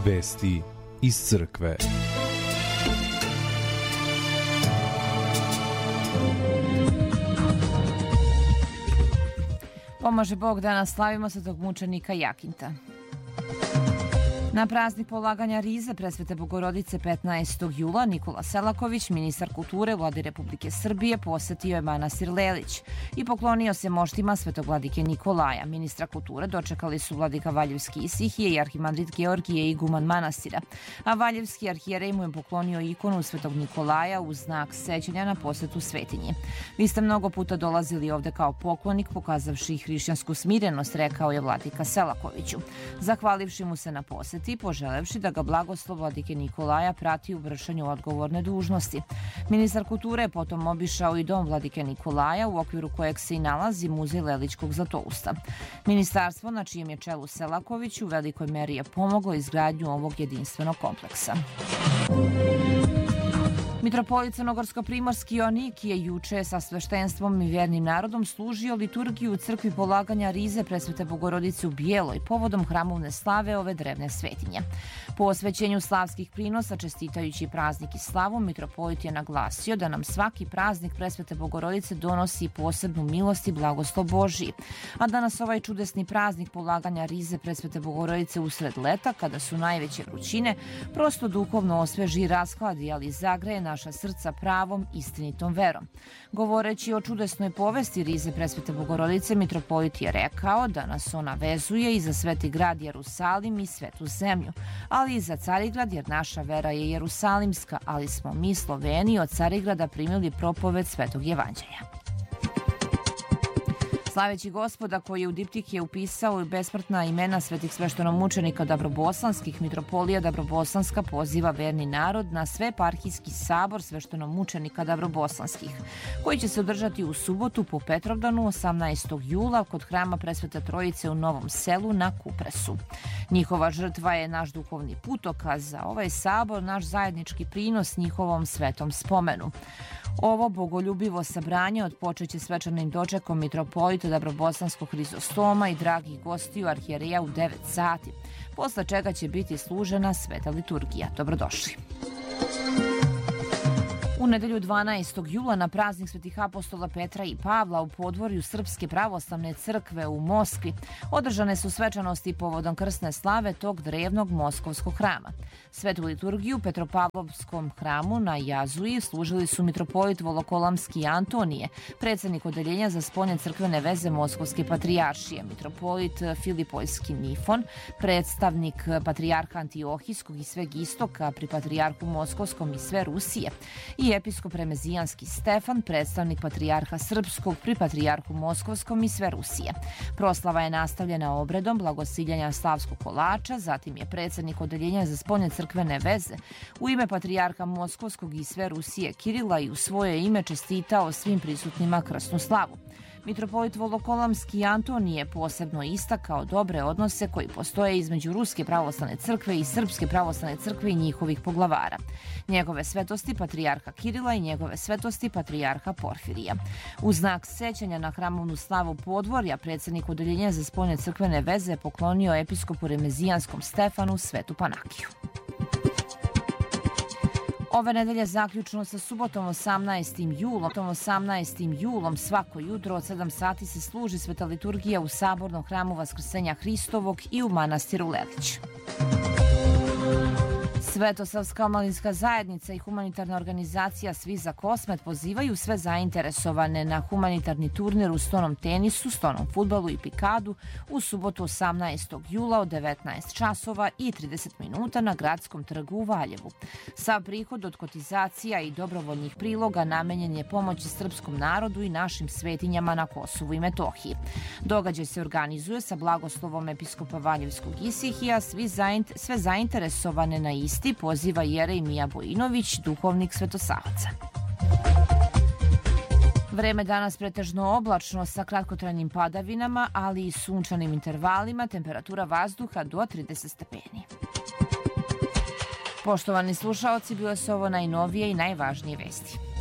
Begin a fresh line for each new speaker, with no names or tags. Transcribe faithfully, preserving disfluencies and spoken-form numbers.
Vesti iz crkve.
Pomaže Bog, danas slavimo svetog mučenika Jakinta. Na praznik polaganja rize Presvete Bogorodice petnaestog jula Nikola Selaković, ministar kulture Vlade Republike Srbije, posetio je manastir Lelić i poklonio se moštima svetog vladike Nikolaja. Ministra kulture dočekali su vladika Valjevski Isihije i arhimandrit Georgije iguman manastira, a Valjevski arhijerej mu je poklonio ikonu svetog Nikolaja u znak sećanja na posetu svetinji. Vi ste mnogo puta dolazili ovde kao poklonik, pokazavši hrišćansku smirenost, rekao je vladika Selakoviću, zahvalivši mu se na poseti i poželevši da ga blagoslov vladike Nikolaja prati u vršenju odgovorne dužnosti. Ministar kulture je potom obišao i dom vladike Nikolaja, u okviru kojeg se i nalazi muzej Leličkog Zlatousta. Ministarstvo, na čijem je čelu Selaković, u velikoj meri je pomoglo izgradnju ovog jedinstvenog kompleksa. Mitropolit Crnogorsko-primorski Jonik je juče sa sveštenstvom i vjernim narodom služio liturgiju u crkvi polaganja rize Presvete Bogorodice u Bijeloj povodom hramovne slave ove drevne svetinje. Po osvećenju slavskih prinosa, čestitajući praznik i slavu, mitropolit je naglasio da nam svaki praznik Presvete Bogorodice donosi posebnu milost i blagoslov Božiji, a danas ovaj čudesni praznik polaganja rize Presvete Bogorodice usred leta, kada su najveće vrućine, prosto duhovno osveži i raskladi, ali zagreje naša srca pravom, istinitom verom. Govoreći o čudesnoj povesti rize Presvete Bogorodice, mitropolit je rekao da nas ona vezuje i za sveti grad Jerusalim i svetu zemlju, ali i za Carigrad, jer naša vera je jerusalimska, ali smo mi Sloveni od Carigrada primili propoved svetog evanđelja. Slaveći Gospoda, koji je u diptike upisao besmrtna imena svetih sveštenomučenika Dabrobosanskih, mitropolija Dabrobosanska poziva verni narod na sveparhijski sabor sveštenomučenika Dabrobosanskih, koji će se održati u subotu po Petrovdanu osamnaestog jula kod hrama Presvete Trojice u Novom Selu na Kupresu. Njihova žrtva je naš duhovni putokaz, za ovaj sabor naš zajednički prinos njihovom svetom spomenu. Ovo bogoljubivo sabranje odpočeće svečanim dočekom mitropolita Dabrobosanskog Hrizostoma i dragih gostiju arhijereja u devet sati, posle čega će biti služena sveta liturgija. Dobrodošli. U nedelju dvanaestog jula na praznik svetih apostola Petra i Pavla u podvorju Srpske pravoslavne crkve u Moskvi održane su svečanosti povodom krsne slave tog drevnog moskovskog hrama. Svetu liturgiju u Petropavlovskom hramu na Jazuji služili su mitropolit Volokolamski Antonije, predsednik odeljenja za spoljne crkvene veze Moskovske patrijaršije, mitropolit Filipojski Nifon, predstavnik patrijarha Antiohijskog i sveg istoka pri patrijarhu Moskovskom i sve Rusije, i episkop Remezijanski Stefan, predstavnik patrijarha Srpskog pri patrijarhu Moskovskom i sve Rusije. Proslava je nastavljena obredom blagosiljanja slavskog kolača, zatim je predsednik odeljenja za spoljne crkvene veze u ime patrijarha Moskovskog i sve Rusije Kirila i u svoje ime čestitao svim prisutnima krsnu slavu. Mitropolit Volokolamski Antonije posebno istakao dobre odnose koji postoje između Ruske pravoslavne crkve i Srpske pravoslavne crkve i njihovih poglavara, njegove svetosti patrijarha Kirila i njegove svetosti patrijarha Porfirija. U znak sećanja na hramovnu slavu podvorja, predsednik odeljenja za spoljne crkvene veze poklonio episkopu Remezijanskom Stefanu svetu Panakiju. Ove nedelje zaključno sa subotom osamnaestim julom, osamnaestim julom svako jutro od sedam sati se služi sveta liturgija u Sabornom hramu Vaskrsenja Hristovog i u manastiru Lelić. Svetosavska omladinska zajednica i humanitarna organizacija Svi za Kosmet pozivaju sve zainteresovane na humanitarni turnir u stonom tenisu, stonom fudbalu i pikadu u subotu osamnaestog jula od devetnaest časova i trideset minuta na Gradskom trgu u Valjevu. Sav prihod od kotizacija i dobrovoljnih priloga namenjen je pomoći srpskom narodu i našim svetinjama na Kosovu i Metohiji. Događaj se organizuje sa blagoslovom episkopa Valjevskog Isihija, svi zaint, sve zainteresovane na isti poziva Jerej Mija Bojinović, duhovnik Svetosavaca. Vreme danas pretežno oblačno sa kratkotrajnim padavinama, ali i sunčanim intervalima, temperatura vazduha do trideset stepeni. Poštovani slušaoci, bile su ovo najnovije i najvažnije vesti.